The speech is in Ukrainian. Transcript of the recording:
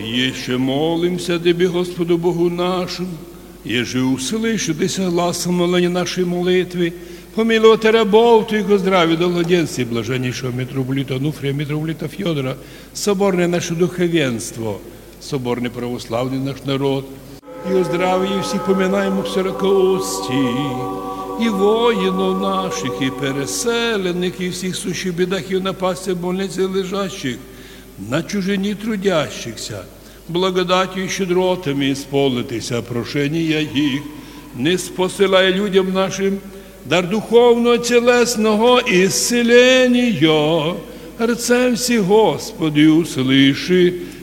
Еще молимся Тебе, Господу Богу нашему, еже услыши Ты согласно моления нашей молитвы, помилуй от рабов Твоих, здравия до младенців, блаженнейшего митрополита Онуфрия, митрополита Федора, соборное наше духовенство, соборный православный наш народ, и о здравии всіх поминаємо всерокості, і воїнів наших, і переселених, і всіх сущих бідах, і в напасті больниці лежащих, на чужині трудящихся, благодатью і щедротами исполнитися прошення їх, не спосилає людям нашим дар духовного, тілесного ісцелення. Рцем всі, Господи, услыши,